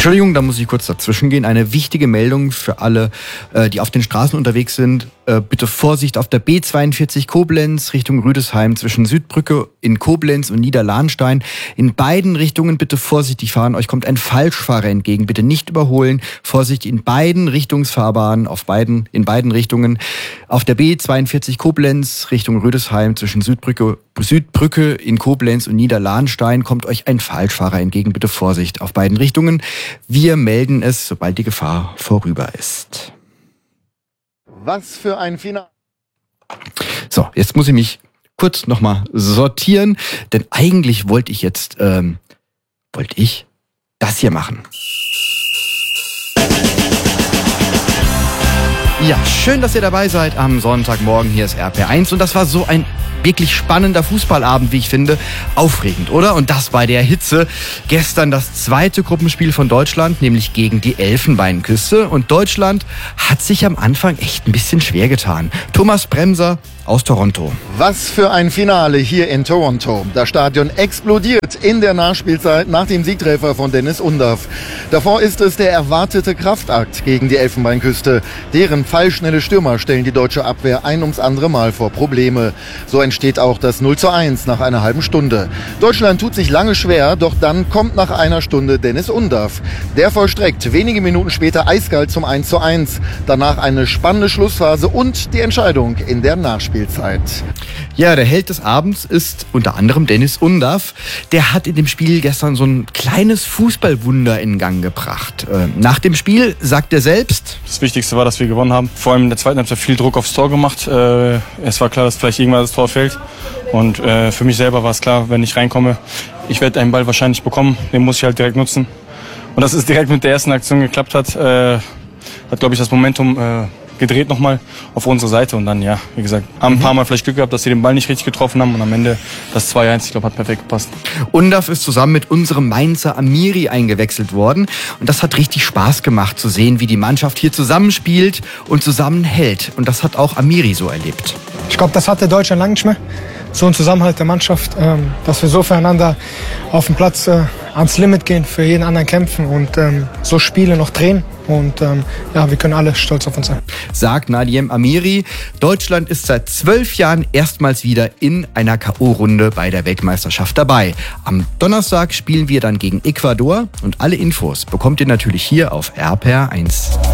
Entschuldigung, da muss ich kurz dazwischen gehen. Eine wichtige Meldung für alle, die auf den Straßen unterwegs sind. Bitte Vorsicht auf der B42 Koblenz Richtung Rüdesheim zwischen Südbrücke in Koblenz und Niederlahnstein. In beiden Richtungen bitte vorsichtig fahren. Euch kommt ein Falschfahrer entgegen. Bitte nicht überholen. Vorsicht in beiden Richtungsfahrbahnen, in beiden Richtungen. Auf der B42 Koblenz Richtung Rüdesheim zwischen Südbrücke in Koblenz und Niederlahnstein kommt euch ein Falschfahrer entgegen. Bitte Vorsicht auf beiden Richtungen. Wir melden es, sobald die Gefahr vorüber ist. Was für ein Finale. So, jetzt muss ich mich kurz nochmal sortieren, denn eigentlich wollte ich jetzt das hier machen. Ja, schön, dass ihr dabei seid am Sonntagmorgen. Hier ist RPR1 und das war so ein wirklich spannender Fußballabend, wie ich finde. Aufregend, oder? Und das bei der Hitze. Gestern das zweite Gruppenspiel von Deutschland, nämlich gegen die Elfenbeinküste. Und Deutschland hat sich am Anfang echt ein bisschen schwer getan. Thomas Bremser aus Toronto. Was für ein Finale hier in Toronto. Das Stadion explodiert in der Nachspielzeit nach dem Siegtreffer von Dennis Undaff. Davor ist es der erwartete Kraftakt gegen die Elfenbeinküste. Deren pfeilschnelle Stürmer stellen die deutsche Abwehr ein ums andere Mal vor Probleme. So entsteht auch das 0:1 nach einer halben Stunde. Deutschland tut sich lange schwer, doch dann kommt nach einer Stunde Dennis Undaff. Der vollstreckt wenige Minuten später eiskalt zum 1:1. Danach eine spannende Schlussphase und die Entscheidung in der Nachspielzeit. Ja, der Held des Abends ist unter anderem Dennis Undaff. Der hat in dem Spiel gestern so ein kleines Fußballwunder in Gang gebracht. Nach dem Spiel sagt er selbst: Das Wichtigste war, dass wir gewonnen haben. Vor allem in der zweiten Halbzeit viel Druck aufs Tor gemacht. Es war klar, dass vielleicht irgendwann das Tor fällt. Und für mich selber war es klar, wenn ich reinkomme, ich werde einen Ball wahrscheinlich bekommen. Den muss ich halt direkt nutzen. Und dass es direkt mit der ersten Aktion geklappt hat, hat, glaube ich, das Momentum gedreht nochmal auf unsere Seite. Und dann, ja, wie gesagt, haben ein paar Mal vielleicht Glück gehabt, dass sie den Ball nicht richtig getroffen haben. Und am Ende das 2:1, ich glaube, hat perfekt gepasst. Undaff ist zusammen mit unserem Mainzer Amiri eingewechselt worden. Und das hat richtig Spaß gemacht zu sehen, wie die Mannschaft hier zusammenspielt und zusammenhält. Und das hat auch Amiri so erlebt. Ich glaube, das hatte Deutschland lange nicht mehr. So ein Zusammenhalt der Mannschaft, dass wir so füreinander auf dem Platz ans Limit gehen, für jeden anderen kämpfen und so Spiele noch drehen. Und ja, wir können alle stolz auf uns sein. Sagt Nadiem Amiri. Deutschland ist seit 12 Jahren erstmals wieder in einer K.O.-Runde bei der Weltmeisterschaft dabei. Am Donnerstag spielen wir dann gegen Ecuador und alle Infos bekommt ihr natürlich hier auf RPR1.